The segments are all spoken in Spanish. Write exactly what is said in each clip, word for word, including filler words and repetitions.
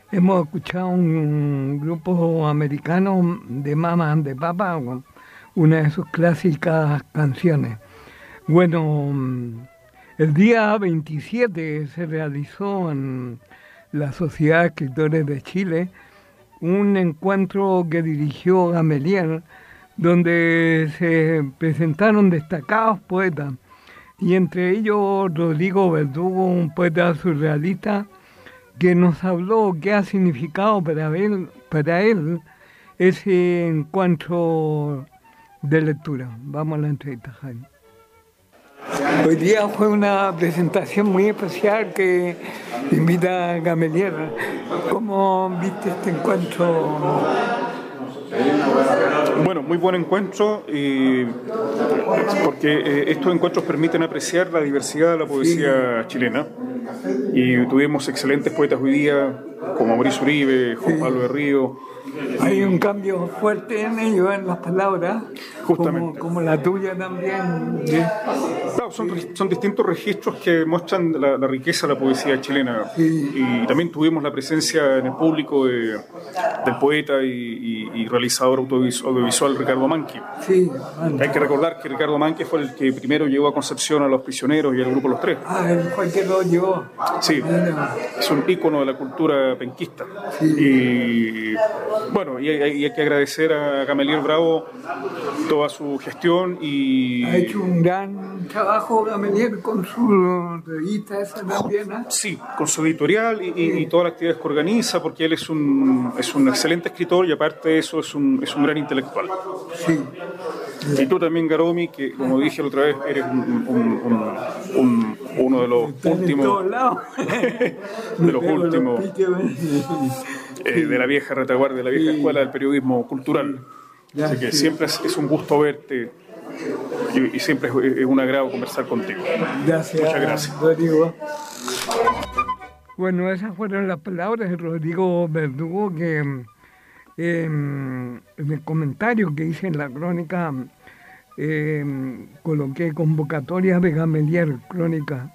Hemos escuchado un grupo americano de Mama and the Papa, una de sus clásicas canciones. Bueno, el día veintisiete se realizó en la Sociedad de Escritores de Chile un encuentro que dirigió Gamelier, donde se presentaron destacados poetas, y entre ellos Rodrigo Verdugo, un poeta surrealista, que nos habló qué ha significado para él, para él ese encuentro de lectura. Vamos a la entrevista, Jaime. Hoy día fue una presentación muy especial que invita a Gamelier. ¿Cómo viste este encuentro? Bueno, muy buen encuentro, y porque eh, estos encuentros permiten apreciar la diversidad de la poesía sí. chilena, y tuvimos excelentes poetas hoy día como Mauricio Uribe, Juan sí. Pablo de Río. Hay un cambio fuerte en ellos, en las palabras, justamente, como, como la tuya también. ¿Sí? Claro, son, son distintos registros que muestran la, la riqueza de la poesía chilena. Sí. Y también tuvimos la presencia en el público de, del poeta y, y, y realizador audiovisual Ricardo Manqui. Sí, hay que recordar que Ricardo Manqui fue el que primero llevó a Concepción a Los Prisioneros y al grupo Los Tres. Ah, él fue el que lo llevó. Sí, es un ícono de la cultura penquista. Sí. Y bueno, y hay, y hay que agradecer a Gamelier Bravo toda su gestión y... Ha hecho un gran trabajo Gamelier con su revista esa también, ¿eh? Sí, con su editorial y, y, y todas las actividades que organiza, porque él es un, es un excelente escritor y aparte de eso es un, es un gran intelectual. Sí. Y tú también, Garomi, que como dije la otra vez, eres un, un, un, un, uno de los Están últimos... de los últimos... Eh, de la vieja retaguardia, de la vieja sí. escuela del periodismo cultural. Ya, así que sí. siempre es, es un gusto verte y, y siempre es, es un agrado conversar contigo. Gracias. Muchas gracias. Rodrigo. Bueno, esas fueron las palabras de Rodrigo Verdugo, que eh, en el comentario que hice en la crónica eh, coloqué convocatorias de Gamelier, crónica.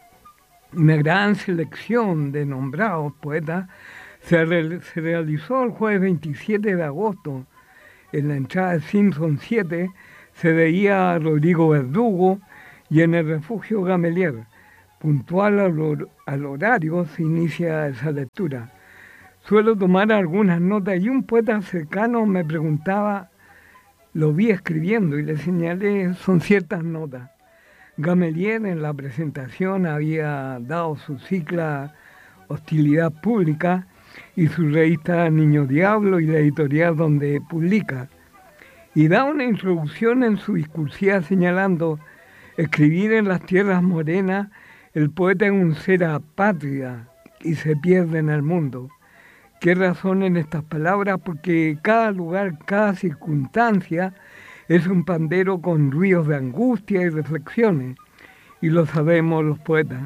Una gran selección de nombrados poetas Se, re, se realizó el jueves veintisiete de agosto. En la entrada de Simpson siete se veía a Rodrigo Verdugo y en el refugio Gamelier. Puntual al, al horario se inicia esa lectura. Suelo tomar algunas notas y un poeta cercano me preguntaba, lo vi escribiendo y le señalé, son ciertas notas. Gamelier en la presentación había dado su cicla Hostilidad Pública y su revista Niño Diablo y la editorial donde publica. Y da una introducción en su discursiva señalando, escribir en las tierras morenas, el poeta es un ser apátrida y se pierde en el mundo. ¿Qué razón en estas palabras? Porque cada lugar, cada circunstancia es un pandero con ruidos de angustia y reflexiones, y lo sabemos los poetas.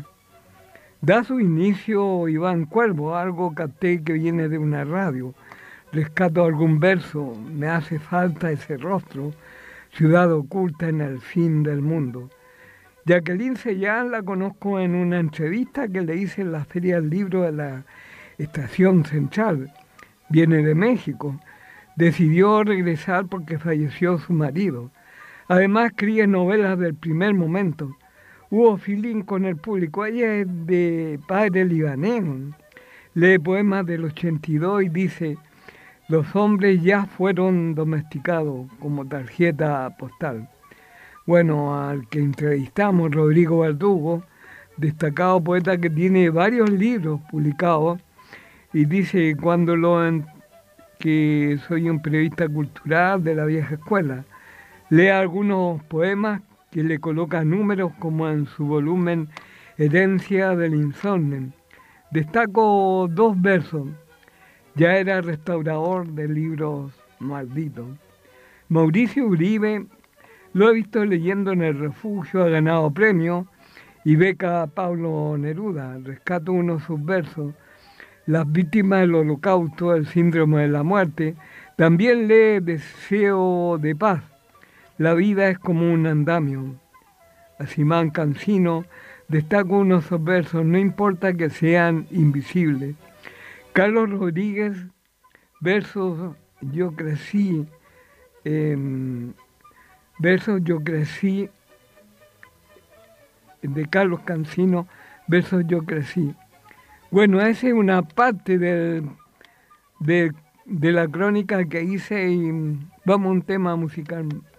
Da su inicio Iván Cuervo, algo capté que viene de una radio. Rescato algún verso, me hace falta ese rostro, ciudad oculta en el fin del mundo. Jacqueline Sellán la conozco en una entrevista que le hice en la Feria del Libro de la Estación Central. Viene de México. Decidió regresar porque falleció su marido. Además escribe novelas del primer momento. Hubo feeling con el público. Ella es de padre libanés. Lee poemas del ochenta y dos y dice, los hombres ya fueron domesticados como tarjeta postal. Bueno, al que entrevistamos, Rodrigo Verdugo, destacado poeta que tiene varios libros publicados, y dice cuando lo en, que soy un periodista cultural de la vieja escuela. Lee algunos poemas que le coloca números como en su volumen Herencia del Insomnio. Destaco dos versos. Ya era restaurador de libros malditos. Mauricio Uribe, lo he visto leyendo en el refugio, ha ganado premio y beca a Pablo Neruda. Rescato uno de sus versos. Las víctimas del holocausto, el síndrome de la muerte. También lee Deseo de paz. La vida es como un andamio. A Simán Cancino destaco unos versos, no importa que sean invisibles. Carlos Rodríguez versus Yo crecí, eh, versus Yo crecí, de Carlos Cancino versus Yo crecí. Bueno, esa es una parte del, de, de la crónica que hice y vamos a un tema musical.